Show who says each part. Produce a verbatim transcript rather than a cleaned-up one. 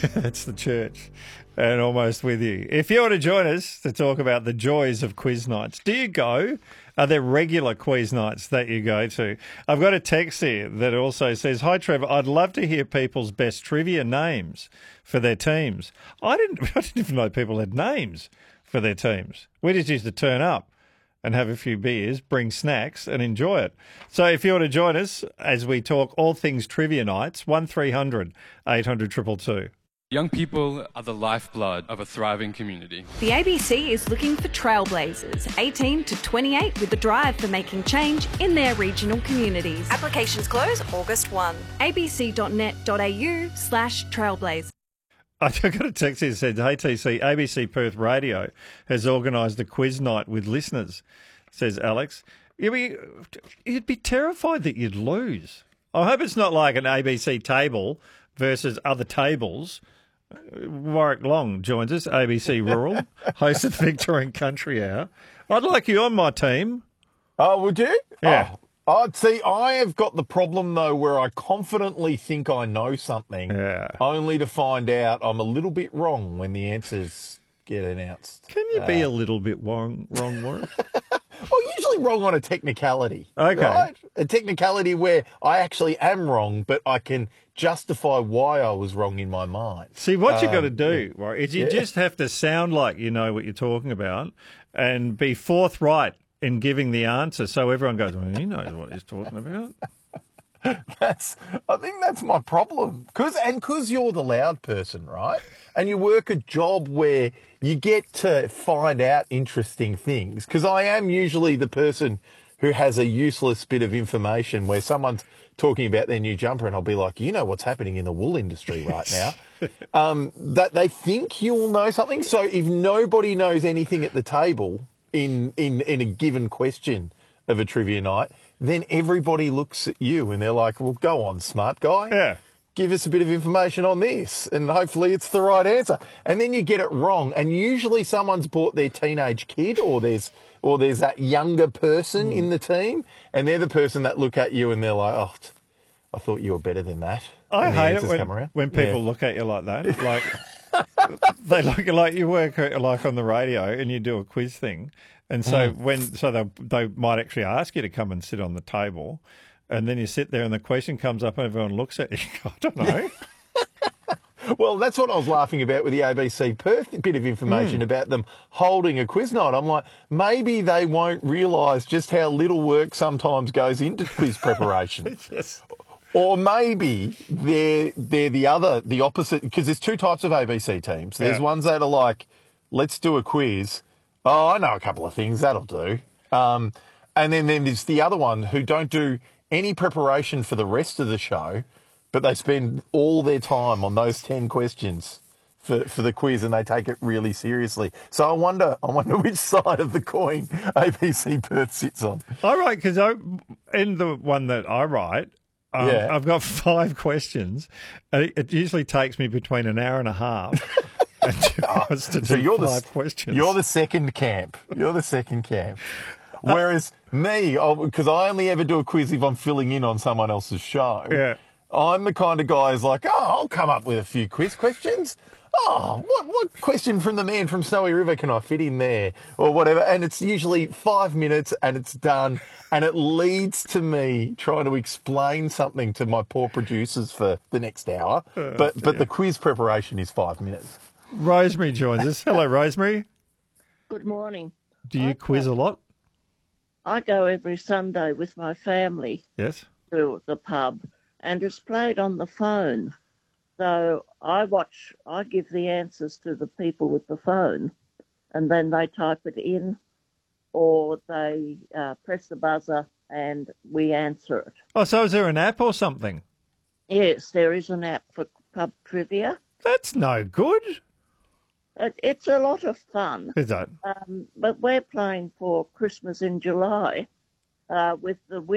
Speaker 1: It's the church. And almost with you. If you want to join us to talk about the joys of quiz nights, do you go? Are there regular quiz nights that you go to? I've got a text here that also says, "Hi Trevor, I'd love to hear people's best trivia names for their teams." I didn't, I didn't even know people had names for their teams. We just used to turn up and have a few beers, bring snacks and enjoy it. So if you want to join us as we talk all things trivia nights, one three hundred eight hundred two two two.
Speaker 2: Young people are the lifeblood of a thriving community.
Speaker 3: The A B C is looking for trailblazers, eighteen to twenty-eight, with a drive for making change in their regional communities.
Speaker 4: Applications close August first.
Speaker 3: abc.net.au slash trailblaze.
Speaker 1: I got a text here that said, "Hey T C, A B C Perth Radio has organised a quiz night with listeners," says Alex. You'd be, you'd be terrified that you'd lose. I hope it's not like an A B C table versus other tables. Warwick Long joins us, A B C Rural, host of the Victorian Country Hour. I'd like you on my team.
Speaker 5: Oh, would you?
Speaker 1: Yeah.
Speaker 5: Oh, I'd see, I have got the problem, though, where I confidently think I know something,
Speaker 1: Yeah.
Speaker 5: only to find out I'm a little bit wrong when the answers get announced.
Speaker 1: Can you be a little bit wrong, wrong Warwick?
Speaker 5: Well, usually wrong on a technicality.
Speaker 1: Okay.
Speaker 5: Right? A technicality where I actually am wrong, but I can justify why I was wrong in my mind.
Speaker 1: See, what you
Speaker 5: Um,
Speaker 1: got to do, Warwick, is you
Speaker 5: yeah.
Speaker 1: just have to sound like you know what you're talking about and be forthright in giving the answer so everyone goes, "Well, he knows what he's talking about."
Speaker 5: That's, I think that's my problem. Cause, and because you're the loud person, right? And you work a job where you get to find out interesting things. Because I am usually the person who has a useless bit of information where someone's talking about their new jumper and I'll be like, you know what's happening in the wool industry right now. um, that they think you'll know something. So if nobody knows anything at the table in, in, in a given question of a trivia night, then everybody looks at you and they're like, well, go on, smart guy.
Speaker 1: Yeah.
Speaker 5: Give us a bit of information on this and hopefully it's the right answer. And then you get it wrong. And usually someone's brought their teenage kid or there's or there's that younger person
Speaker 1: Mm.
Speaker 5: in the team and they're the person that look at you and they're like, oh, I thought you were better than that.
Speaker 1: I
Speaker 5: And the
Speaker 1: hate it
Speaker 5: answers
Speaker 1: when,
Speaker 5: come around.
Speaker 1: when people
Speaker 5: Yeah.
Speaker 1: look at you like that. Like they look like you work uh, like on the radio and you do a quiz thing. And so
Speaker 5: Mm.
Speaker 1: when so they they might actually ask you to come and sit on the table, and then you sit there and the question comes up and everyone looks at you. I don't know.
Speaker 5: Well, that's what I was laughing about with the A B C Perth bit of information
Speaker 1: Mm.
Speaker 5: about them holding a quiz night. I'm like, maybe they won't realise just how little work sometimes goes into quiz preparation.
Speaker 1: Yes.
Speaker 5: Or maybe they're, they're the other, the opposite, because there's two types of A B C teams. There's
Speaker 1: Yeah.
Speaker 5: ones that are like, let's do a quiz. Oh, I know a couple of things, that'll do. Um, and then, then there's the other one who don't do any preparation for the rest of the show, but they spend all their time on those ten questions for, for the quiz and they take it really seriously. So I wonder, I wonder which side of the coin A B C Perth sits on.
Speaker 1: I write because I in the one that I write, um,
Speaker 5: Yeah.
Speaker 1: I've got five questions. And it, it usually takes me between an hour and a half. and two hours to
Speaker 5: So
Speaker 1: do
Speaker 5: you're the
Speaker 1: five questions.
Speaker 5: You're the second camp. You're the second camp. Whereas me, because I only ever do a quiz if I'm filling in on someone else's show.
Speaker 1: Yeah.
Speaker 5: I'm the kind of guy who's like, oh, I'll come up with a few quiz questions. Oh, what what question from the man from Snowy River can I fit in there? Or whatever. And it's usually five minutes and it's done. And it leads to me trying to explain something to my poor producers for the next hour. but but the quiz preparation is five minutes.
Speaker 1: Rosemary joins us. Hello, Rosemary.
Speaker 6: Good morning.
Speaker 1: Do you quiz a lot?
Speaker 6: I go every Sunday with my family
Speaker 1: Yes.
Speaker 6: to the pub, and it's played on the phone. So I watch, I give the answers to the people with the phone, and then they type it in, or they uh, press the buzzer and we answer it.
Speaker 1: Oh, so is there an app or something?
Speaker 6: Yes, there is an app for pub trivia.
Speaker 1: That's no good.
Speaker 6: It, it's a lot of fun.
Speaker 1: Is that?
Speaker 6: Um, but we're playing for Christmas in July uh, with the